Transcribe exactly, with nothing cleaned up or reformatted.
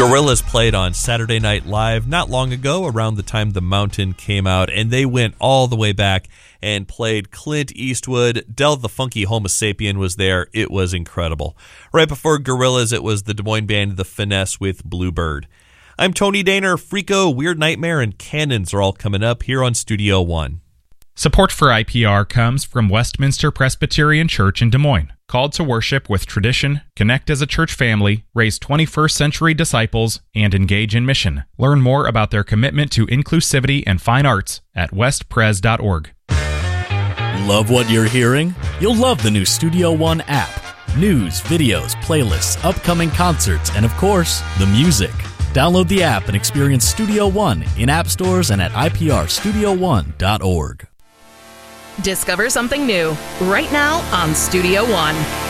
Gorillaz played on Saturday Night Live not long ago, around the time The Mountain came out, and they went all the way back and played Clint Eastwood. Del the Funky Homo Sapien was there. It was incredible. Right before Gorillaz, it was the Des Moines band The Finesse with Bluebird. I'm Tony Daner. Freako, Weird Nightmare, and Cannons are all coming up here on Studio One. Support for I P R comes from Westminster Presbyterian Church in Des Moines. Called to worship with tradition, connect as a church family, raise twenty-first century disciples, and engage in mission. Learn more about their commitment to inclusivity and fine arts at west pres dot org. Love what you're hearing? You'll love the new Studio One app. News, videos, playlists, upcoming concerts, and of course, the music. Download the app and experience Studio One in app stores and at I P R studio one dot org. Discover something new right now on Studio One.